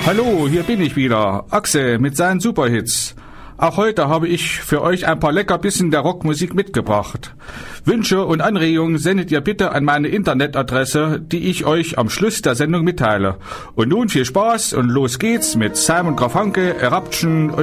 Hallo, hier bin ich wieder, Axel mit seinen Superhits. Auch heute habe ich für euch ein paar Leckerbissen der Rockmusik mitgebracht. Wünsche und Anregungen sendet ihr bitte an meine Internetadresse, die ich euch am Schluss der Sendung mitteile. Und nun viel Spaß und los geht's mit Simon Garfunkel, Eruption und